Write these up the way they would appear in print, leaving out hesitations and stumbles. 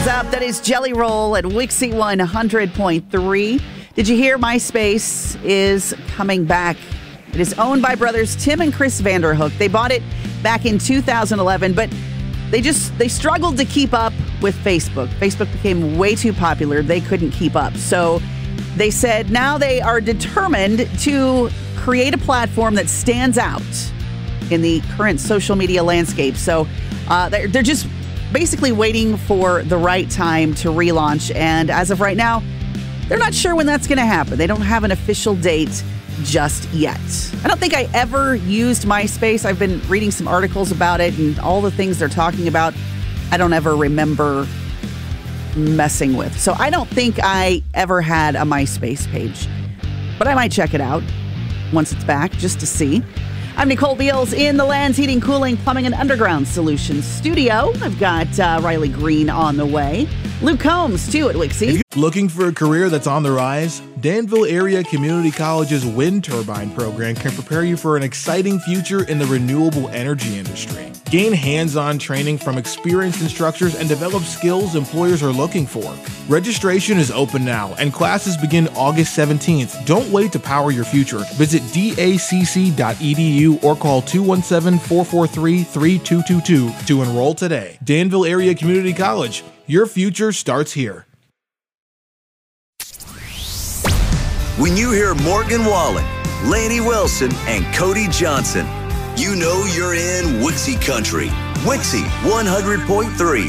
is up. That is Jelly Roll at Wixie 100.3. Did you hear MySpace is coming back? It is owned by brothers Tim and Chris Vanderhook. They bought it back in 2011, but they struggled to keep up with Facebook. Facebook became way too popular. They couldn't keep up. So they said now they are determined to create a platform that stands out in the current social media landscape. So they're just basically waiting for the right time to relaunch. And as of right now, they're not sure when that's going to happen. They don't have an official date just yet. I don't think I ever used MySpace. I've been reading some articles about it and all the things they're talking about. I don't ever remember messing with. So I don't think I ever had a MySpace page. But I might check it out once it's back just to see. I'm Nicole Beals in the Lands Heating, Cooling, Plumbing, and Underground Solutions studio. I've got Riley Green on the way. Luke Combs, too, at Wixie. Looking for a career that's on the rise? Danville Area Community College's wind turbine program can prepare you for an exciting future in the renewable energy industry. Gain hands-on training from experienced instructors and develop skills employers are looking for. Registration is open now, and classes begin August 17th. Don't wait to power your future. Visit dacc.edu or call 217-443-3222 to enroll today. Danville Area Community College. Your future starts here. When you hear Morgan Wallen, Laney Wilson, and Cody Johnson, you know you're in Wixie Country. Wixie 100.3.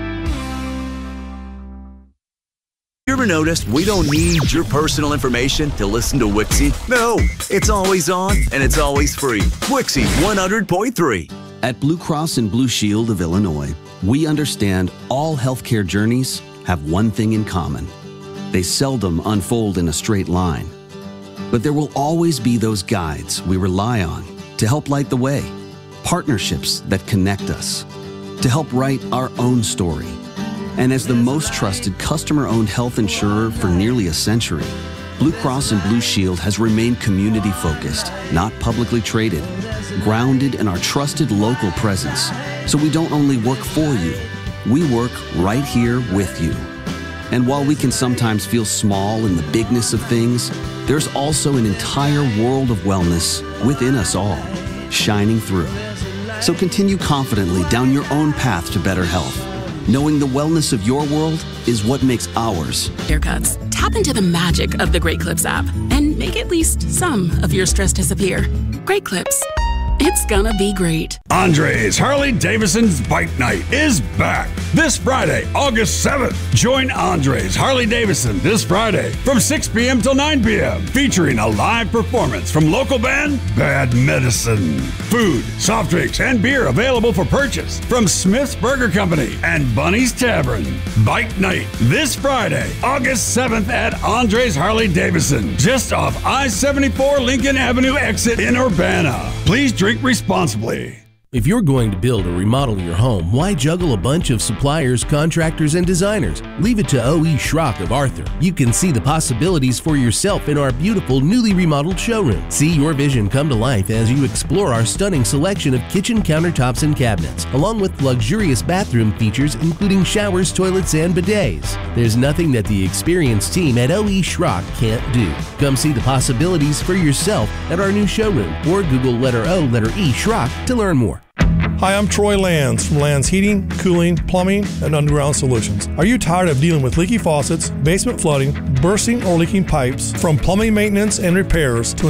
You ever noticed we don't need your personal information to listen to Wixie? No, it's always on and it's always free. Wixie 100.3. At Blue Cross and Blue Shield of Illinois, we understand all healthcare journeys have one thing in common. They seldom unfold in a straight line. But there will always be those guides we rely on to help light the way, partnerships that connect us, to help write our own story. And as the most trusted customer-owned health insurer for nearly a century, Blue Cross and Blue Shield has remained community-focused, not publicly traded, grounded in our trusted local presence. So we don't only work for you, we work right here with you. And while we can sometimes feel small in the bigness of things, there's also an entire world of wellness within us all, shining through. So continue confidently down your own path to better health, knowing the wellness of your world is what makes ours. Haircuts. Tap into the magic of the Great Clips app and make at least some of your stress disappear. Great Clips. It's gonna be great. Andres Harley-Davidson's Bike Night is back this Friday, August 7th. Join Andres Harley-Davidson this Friday from 6 p.m. till 9 p.m. featuring a live performance from local band Bad Medicine. Food, soft drinks, and beer available for purchase from Smith's Burger Company and Bunny's Tavern. Bike Night this Friday, August 7th at Andres Harley-Davidson, just off I-74 Lincoln Avenue exit in Urbana. Please drink responsibly. If you're going to build or remodel your home, why juggle a bunch of suppliers, contractors, and designers? Leave it to O.E. Schrock of Arthur. You can see the possibilities for yourself in our beautiful, newly remodeled showroom. See your vision come to life as you explore our stunning selection of kitchen countertops and cabinets, along with luxurious bathroom features including showers, toilets, and bidets. There's nothing that the experienced team at O.E. Schrock can't do. Come see the possibilities for yourself at our new showroom, or Google letter O, letter E, Schrock to learn more. Hi, I'm Troy Lands from Lands Heating, Cooling, Plumbing, and Underground Solutions. Are you tired of dealing with leaky faucets, basement flooding, bursting or leaking pipes? From plumbing maintenance and repairs to